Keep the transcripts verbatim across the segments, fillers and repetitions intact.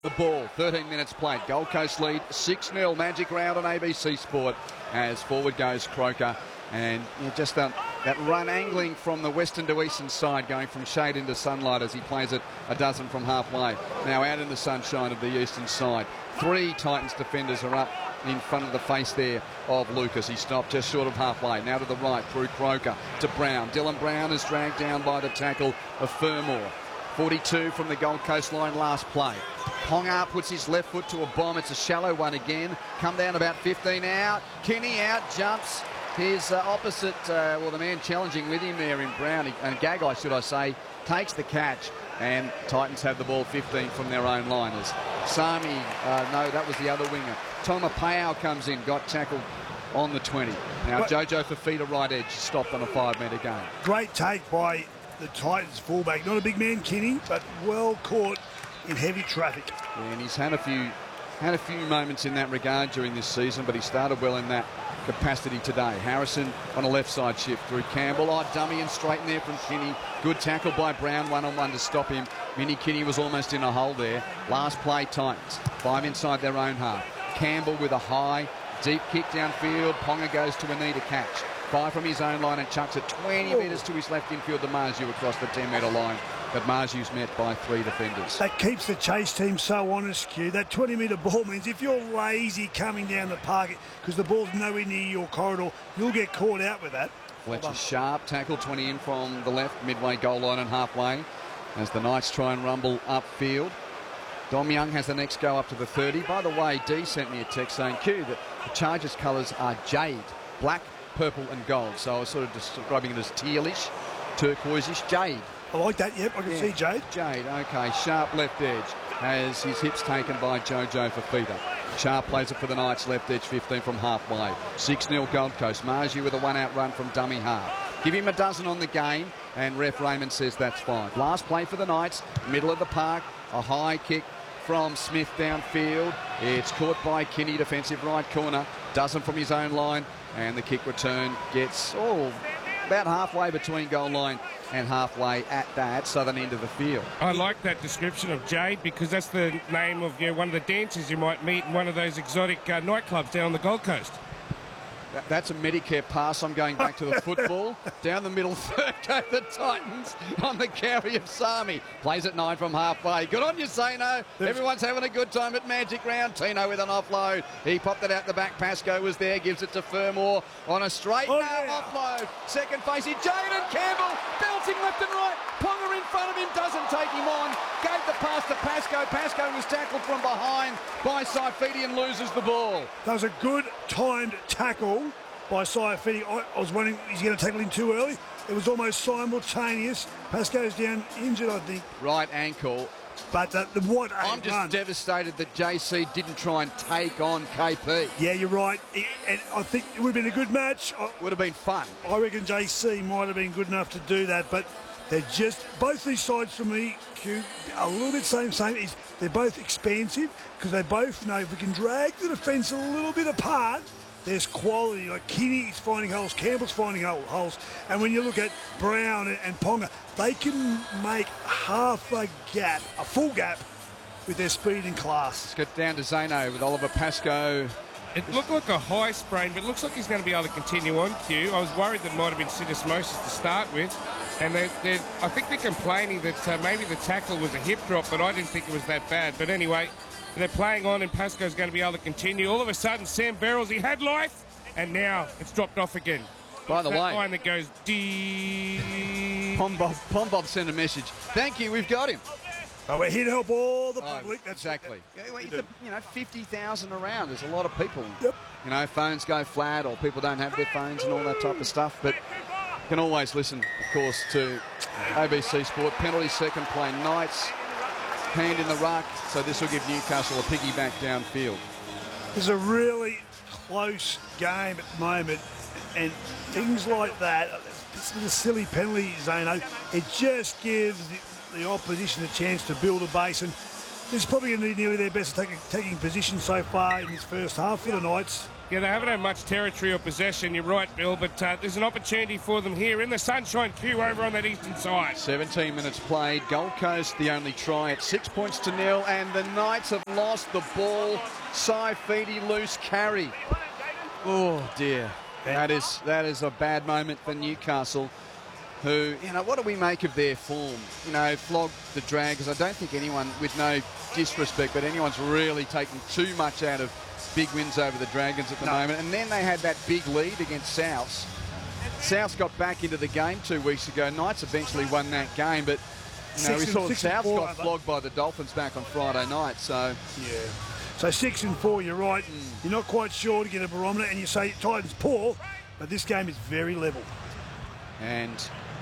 The ball, thirteen minutes played. Gold Coast lead, six nil. Magic Round on A B C Sport as forward goes Croker. And you know, just that, that run angling from the western to eastern side, going from shade into sunlight as he plays it a dozen from halfway. Now out in the sunshine of the eastern side. Three Titans defenders are up in front of the face there of Lucas. He stopped just short of halfway. Now to the right through Croker to Brown. Dylan Brown is dragged down by the tackle of Fermor. forty-two from the Gold Coast line last play. Ponga puts his left foot to a bomb. It's a shallow one again. Come down about fifteen out. Kinney out, jumps. His uh, opposite, uh, well, the man challenging with him there in Brown, he, and Gagai, should I say, takes the catch. And Titans have the ball fifteen from their own liners. Sami, uh, no, that was the other winger. Toma Payao comes in, got tackled on the twenty. Now what? Jojo Fafita right edge, stopped on a five-metre game. Great take by the Titans fullback. Not a big man, Kinney, but well caught in heavy traffic. Yeah, and he's had a few had a few moments in that regard during this season, but he started well in that capacity today. Harrison on a left side shift through Campbell. Oh, dummy and straight in there from Kinney. Good tackle by Brown, one-on-one to stop him. Minnie Kinney was almost in a hole there. Last play, Titans. Five inside their own half. Campbell with a high, deep kick downfield. Ponga goes to a knee to catch. Five from his own line and chucks it twenty metres to his left infield to Marju across the ten-metre line. But Marju's met by three defenders. That keeps the chase team so honest, Q. That twenty-metre ball means if you're lazy coming down the park because the ball's nowhere near your corridor, you'll get caught out with that. Fletcher sharp tackle, twenty in from the left, midway goal line and halfway as the Knights try and rumble upfield. Dom Young has the next go up to the thirty. By the way, Dee sent me a text saying, Q, that the Chargers colours are jade, black, purple and gold. So I was sort of describing it as tealish, turquoise-ish, jade. I like that, yep, I can yeah. see Jade. Jade, okay, sharp left edge has his hips taken by Jojo Fafita. Sharp plays it for the Knights, left edge fifteen from halfway. six nil Gold Coast. Marju with a one-out run from dummy half. Give him a dozen on the game, and ref Raymond says that's fine. Last play for the Knights, middle of the park, a high kick from Smith downfield. It's caught by Kinney, defensive right corner. Dozen from his own line, and the kick return gets, oh, about halfway between goal line and halfway at that southern end of the field. I like that description of Jade because that's the name of, you know, one of the dancers you might meet in one of those exotic uh, nightclubs down on the Gold Coast. That, that's a Medicare pass. I'm going back to the football. Down the middle third go the Titans on the carry of Sami. Plays at nine from halfway. Good on you, Zeno. Everyone's having a good time at Magic Round. Tino with an offload. He popped it out the back. Pascoe was there. Gives it to Fermor on a straight oh, now yeah. offload. Second facing Jaden Campbell. Belting left and right. Ponga in front of him. Doesn't take him on. Gave the pass to Pascoe. Pascoe was tackled from behind by Saifidi and loses the ball. That was a good timed tackle by Saifidi. I, I was wondering, is he going to tackle him too early? It was almost simultaneous. Pascoe's down injured, I think. Right ankle. But the, the what a I'm just run. devastated that J C didn't try and take on K P. Yeah, you're right. It, and I think it would have been a good match. I, Would have been fun. I reckon J C might have been good enough to do that, but they're just, both these sides for me, Q, a little bit same, same. Is they're both expansive because they both know if we can drag the defence a little bit apart, there's quality. Like Kinney's finding holes, Campbell's finding holes, and when you look at Brown and, and Ponga, they can make half a gap, a full gap, with their speed and class. Let's get down to Zeno with Oliver Pascoe. It looked like a high sprain, but it looks like he's going to be able to continue on, Q. I was worried that it might have been syndesmosis to start with. And they're, they're, I think they're complaining that uh, maybe the tackle was a hip drop, but I didn't think it was that bad. But anyway, they're playing on, and Pascoe's going to be able to continue. All of a sudden, Sam Verrills, he had life, and now it's dropped off again. By the that way, line that goes deep. Pom Bob, Pom Bob sent a message. Thank you, we've got him. Oh, we're here to help all the Oh, public. That's exactly. That, Yeah, well, the, you know, fifty thousand around. There's a lot of people. Yep. You know, phones go flat, or people don't have their phones and all that type of stuff. But you can always listen, of course, to A B C Sport. Penalty second play, Knights. Hand in the ruck. So this will give Newcastle a piggyback downfield. It's a really close game at the moment, and things like that, this little silly penalty, Zeno, it just gives the, the opposition a chance to build a base. And This is probably going to be nearly their best taking, taking position so far in this first half for the Knights. Yeah, they haven't had much territory or possession, you're right, Bill, but uh, there's an opportunity for them here in the Sunshine Q over on that eastern side. seventeen minutes played. Gold Coast the only try at six points to nil, and the Knights have lost the ball. Saifiti loose carry. Oh dear, that is that is a bad moment for Newcastle, who, you know, what do we make of their form? You know, flogged the Dragons. I don't think anyone, with no disrespect, but anyone's really taken too much out of big wins over the Dragons at the no. moment. And then they had that big lead against Souths. Souths got back into the game two weeks ago. Knights eventually won that game, but you know, we saw Souths got flogged by the Dolphins back on Friday night. So yeah. So six and four, you're right. Mm. You're not quite sure to get a barometer, and you say Titans poor, but this game is very level. And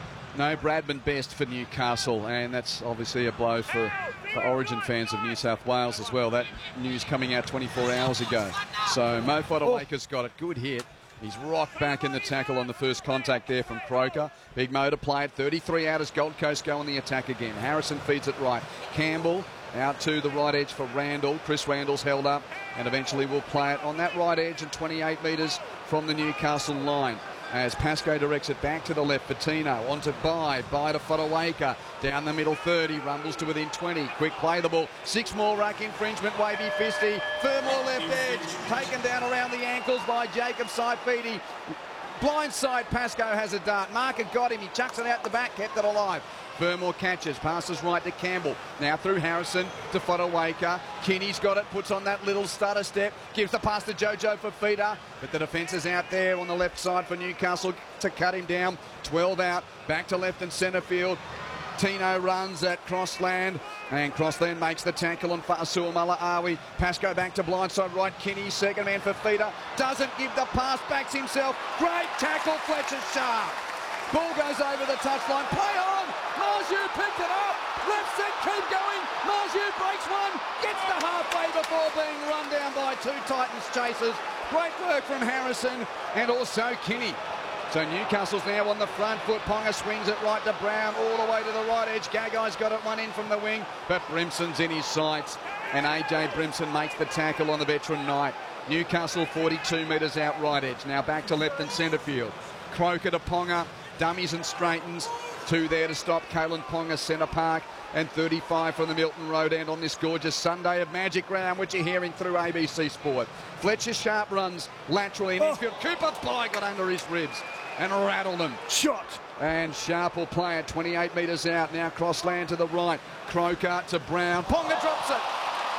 no Bradman Best for Newcastle, and that's obviously a blow for, for Origin fans of New South Wales as well. That news coming out twenty-four hours ago. So Mo Fotuaika's got it. Good hit. He's rocked back in the tackle on the first contact there from Croker. Big Mo to play it. thirty-three out as Gold Coast go on the attack again. Harrison feeds it right. Campbell out to the right edge for Randall. Chris Randall's held up, and eventually will play it on that right edge and twenty-eight metres from the Newcastle line. As Pascoe directs it back to the left for Tino. On to Bye. Bye to Fotuaika. Down the middle thirty. Rumbles to within twenty. Quick play the ball. Six more ruck infringement. Wavy Fisty. Fermor left edge. Taken down around the ankles by Jacob Saifiti. Blindside Pascoe has a dart. Marker got him. He chucks it out the back. Kept it alive. Fermor catches, passes right to Campbell. Now through Harrison to Fotuaika. Kinney's got it, puts on that little stutter step, gives the pass to Jojo Fifita, but the defence is out there on the left side for Newcastle to cut him down. twelve out, back to left and centre field. Tino runs at Crossland, and Crossland makes the tackle on Fa'asua Mala'awi. Pascoe back to blindside right. Kinney, second man for Fifita, doesn't give the pass, backs himself. Great tackle, Fletcher Sharp. Ball goes over the touchline. Play on! Marju picked it up. Left set, keep going. Marju breaks one. Gets to halfway before being run down by two Titans chasers. Great work from Harrison and also Kinney. So Newcastle's now on the front foot. Ponga swings it right to Brown, all the way to the right edge. Gagai's got it one in from the wing, but Brimson's in his sights. And A J Brimson makes the tackle on the veteran Knight. Newcastle forty-two metres out right edge. Now back to left and centre field. Croker to Ponga. Dummies and straightens. Two there to stop Kalen Ponga, centre park, and thirty-five from the Milton Road end on this gorgeous Sunday of Magic Round, which you're hearing through A B C Sport. Fletcher Sharp runs laterally in infield. Oh. Cooper Pye got under his ribs and rattled him. Shot. And Sharp will play it twenty-eight metres out. Now Crossland to the right. Croker to Brown. Ponga drops it.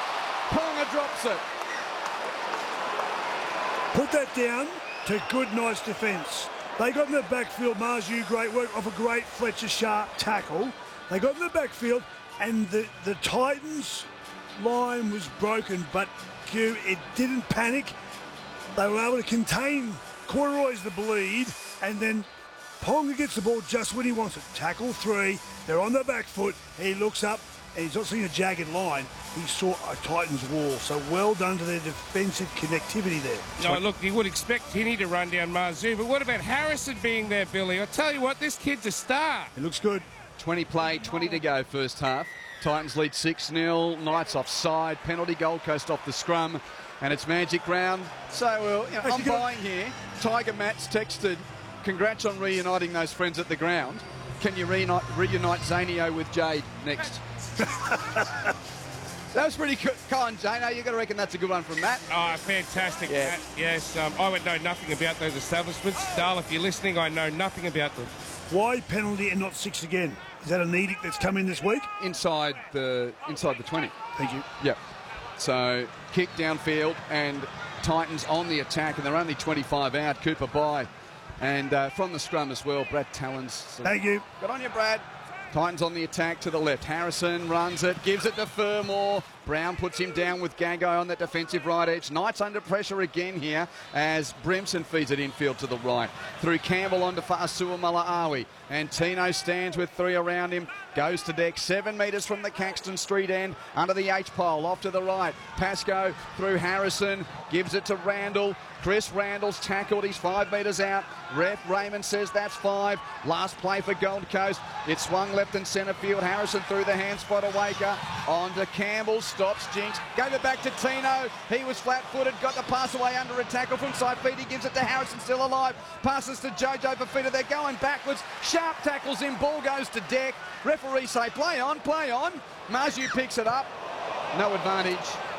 Ponga drops it. Put that down to good, nice defence. They got in the backfield. Marju, great work off a great Fletcher Sharp tackle. They got in the backfield, and the, the Titans line was broken, but Q, it didn't panic. They were able to contain Corduroy's the bleed, and then Ponga gets the ball just when he wants it. Tackle three. They're on the back foot. He looks up, and he's not seeing a jagged line. He saw a Titans wall. So well done to their defensive connectivity there. No, look, you would expect Kinney to run down Marzu, but what about Harrison being there, Billy? I tell you what, this kid's a star. It looks good. twenty play, twenty to go first half. Titans lead six nil. Knights offside. Penalty, Gold Coast off the scrum. And it's Magic Round. So, well, you know, I'm buying here. Tiger Matt's texted, congrats on reuniting those friends at the ground. Can you reunite, reunite Zanio with Jade next? That was pretty good. Come on, Jane. You've got to reckon that's a good one from Matt. Oh, fantastic, yeah. Matt. Yes, um, I would know nothing about those establishments. Dale, if you're listening, I know nothing about them. Why penalty and not six again? Is that an edict that's come in this week? Inside the inside the twenty. Thank you. Yep. So kick downfield and Titans on the attack, and they're only twenty-five out. Cooper Bye. And uh, from the scrum as well, Brad Talons. Thank you. Good on you, Brad. Titans on the attack to the left. Harrison runs it, gives it to Fermor. Brown puts him down with Gagai on that defensive right edge. Knights under pressure again here as Brimson feeds it infield to the right. Through Campbell onto Fa'asua Mala'awi. And Tino stands with three around him. Goes to deck seven metres from the Caxton Street end. Under the H-pole, off to the right. Pascoe through Harrison. Gives it to Randall. Chris Randall's tackled. He's five metres out. Ref Raymond says that's five. Last play for Gold Coast. It swung left and centre field. Harrison through the hand spot of Waker. On to Campbell. Stops Jinx. Gave it back to Tino. He was flat-footed. Got the pass away under a tackle from Saifiti. Gives it to Harrison. Still alive. Passes to Jojo Fafita. They're going backwards. Sharp tackles in. Ball goes to deck. Referee say play on, play on. Marju picks it up. No advantage.